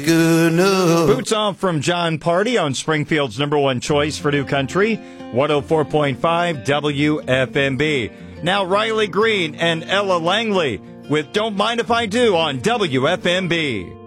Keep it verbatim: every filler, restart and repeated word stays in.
Good enough. Boots Off from John Party on Springfield's number one choice for new country, one oh four point five W F M B. Now Riley Green and Ella Langley with Don't Mind If I Do on W F M B.